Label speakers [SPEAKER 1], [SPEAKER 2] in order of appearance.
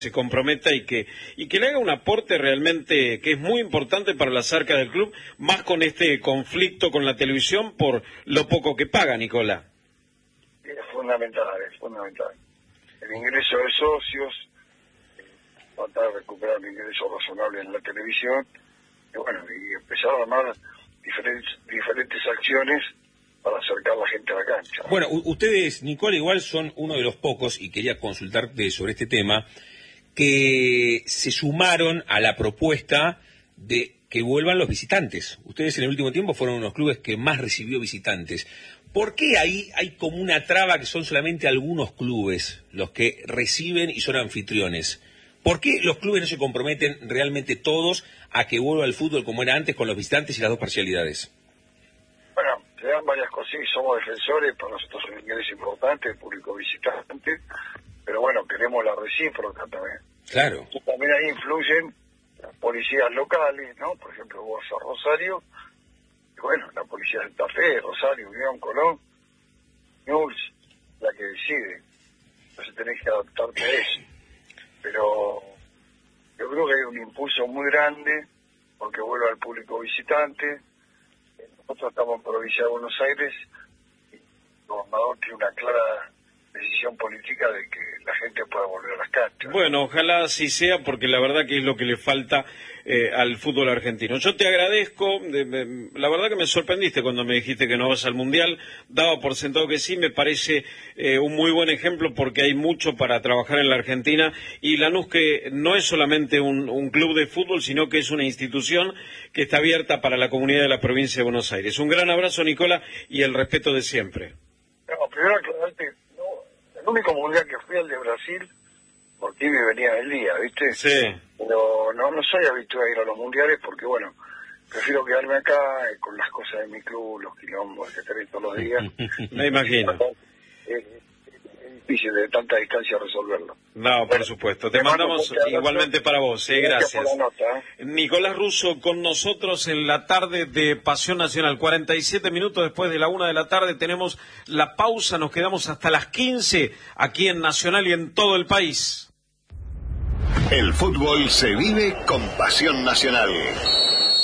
[SPEAKER 1] se comprometa y que le haga un aporte realmente que es muy importante para las arcas del club, más con este conflicto con la televisión por lo poco que paga, Nicolás.
[SPEAKER 2] Es fundamental, es fundamental. El ingreso de socios, tratar de recuperar un ingreso razonable en la televisión, y bueno, y empezar a armar diferentes acciones para acercar a la gente a la cancha.
[SPEAKER 3] Bueno, ustedes, Nicola, igual son uno de los pocos, y quería consultarte sobre este tema, que se sumaron a la propuesta de que vuelvan los visitantes. Ustedes en el último tiempo fueron uno de los clubes que más recibió visitantes. ¿Por qué ahí hay como una traba que son solamente algunos clubes los que reciben y son anfitriones? ¿Por qué los clubes no se comprometen realmente todos a que vuelva al fútbol como era antes con los visitantes y las dos parcialidades?
[SPEAKER 2] Bueno, se dan varias cosas, somos defensores, para nosotros es un ingreso importante, el público visitante, pero bueno, queremos la recíproca también.
[SPEAKER 3] Claro.
[SPEAKER 2] Y también ahí influyen las policías locales, ¿no? Por ejemplo, vos a Rosario, y bueno, la policía de Santa Fe, Rosario, Unión, Colón, News, la que decide. Entonces tenés que adaptarte a eso. Pero yo creo que hay un impulso muy grande porque vuelve al público visitante. Nosotros estamos en provincia de Buenos Aires y el gobernador tiene una clara decisión política de que la gente pueda volver a las canchas.
[SPEAKER 1] Bueno, ojalá así sea, porque la verdad que es lo que le falta al fútbol argentino. Yo te agradezco, la verdad que me sorprendiste cuando me dijiste que no vas al Mundial, daba por sentado que sí, me parece un muy buen ejemplo porque hay mucho para trabajar en la Argentina y Lanús que no es solamente un club de fútbol, sino que es una institución que está abierta para la comunidad de la provincia de Buenos Aires. Un gran abrazo, Nicola, y el respeto de siempre.
[SPEAKER 2] No, primero aclararte, el único mundial que fui al de Brasil, porque me venía del día, ¿viste?
[SPEAKER 1] Sí.
[SPEAKER 2] Pero no soy habituado a ir a los mundiales porque, bueno, prefiero quedarme acá con las cosas de mi club, los quilombos que tenés todos los días.
[SPEAKER 1] Me imagino.
[SPEAKER 2] Es difícil de tanta distancia resolverlo.
[SPEAKER 1] No, por supuesto. Te mandamos igualmente para vos. Gracias.
[SPEAKER 2] Por la nota,
[SPEAKER 1] Nicolás Russo con nosotros en la tarde de Pasión Nacional. 47 minutos después de la 1 de la tarde tenemos la pausa. Nos quedamos hasta las 15 aquí en Nacional y en todo el país.
[SPEAKER 4] El fútbol se vive con Pasión Nacional.